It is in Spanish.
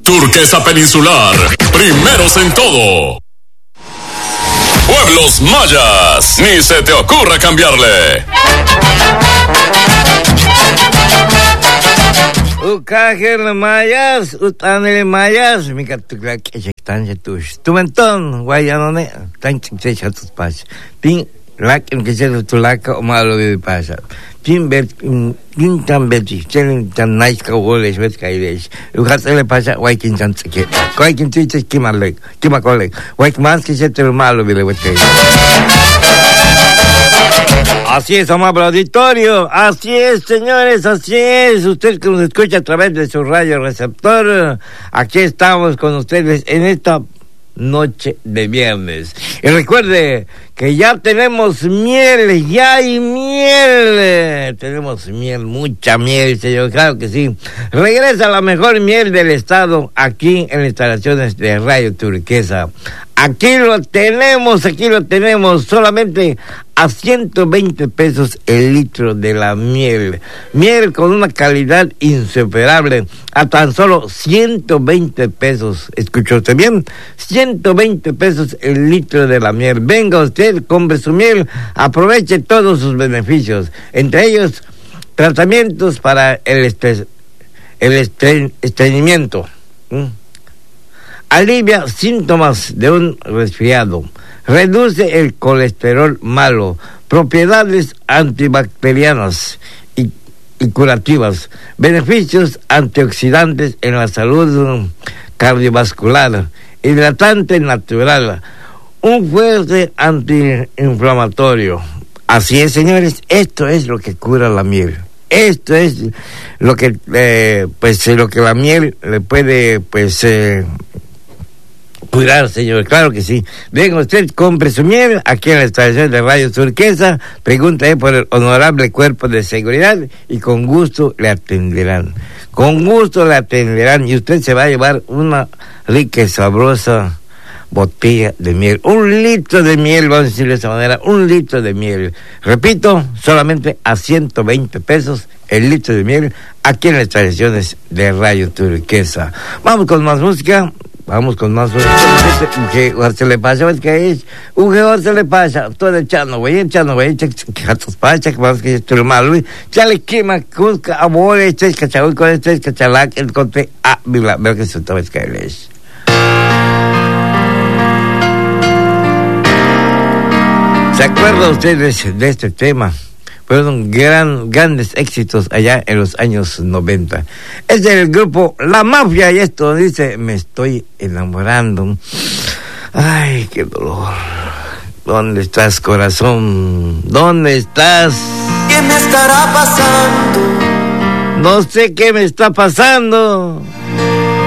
Turquesa Peninsular, primeros en todo. Pueblos mayas, ni se te ocurra cambiarle. Ukajer mayas, utanele mayas, mi katuklak ejectanje tush. Tu mentón, guayanone, tan chichecha tus pas. Pin lak en que se tu laka o malo de pasa. Pin bet, pin tan beti, chen tan nice ka woles vet kailes. Ukatsele pasa, guaykin tan tsike. Guaykin chiche kimalek, kimakolek. Guayk más que se te malo de vet kailes. Así es, amable auditorio, así es, señores, así es. Usted que nos escucha a través de su radio receptor, aquí estamos con ustedes en esta noche de viernes. Y recuerde que ya tenemos miel, ya hay miel. Tenemos miel, mucha miel, señor, claro que sí. Regresa la mejor miel del estado aquí en las instalaciones de Radio Turquesa. Aquí lo tenemos, solamente a 120 pesos el litro de la miel. Miel con una calidad insuperable, a tan solo 120 pesos. ¿Escuchó usted bien? 120 pesos el litro de la miel. Venga usted, compre su miel, aproveche todos sus beneficios. Entre ellos, tratamientos para el estreñimiento. Alivia síntomas de un resfriado, reduce el colesterol malo, propiedades antibacterianas y curativas, beneficios antioxidantes en la salud cardiovascular, hidratante natural, un fuerte antiinflamatorio. Así es, señores, esto es lo que cura la miel. Esto es lo que lo que la miel le puede cuidar, señor, claro que sí. Venga usted, compre su miel aquí en la estación de Radio Turquesa, pregunte por el honorable cuerpo de seguridad y con gusto le atenderán. Con gusto le atenderán y usted se va a llevar una rica y sabrosa botella de miel. 1 litro de miel, vamos a decir de esa manera, 1 litro de miel. Repito, solamente a 120 pesos el litro de miel aquí en las estaciones de Radio Turquesa. Vamos con más música. Vamos con más que se le pasa, ¿ves qué es? Se le pasa, todo echando, güey, que gatos pacha, que vamos que esto es malo, chale quema, cusca, amore, este es cachaúl con este es cachalac, el conte, veo que se toma que es. ¿Se acuerda ustedes de este tema? Fueron grandes éxitos allá en los años 90. Es del grupo La Mafia y esto dice, me estoy enamorando. Ay, qué dolor. ¿Dónde estás, corazón? ¿Dónde estás? ¿Qué me estará pasando? No sé qué me está pasando.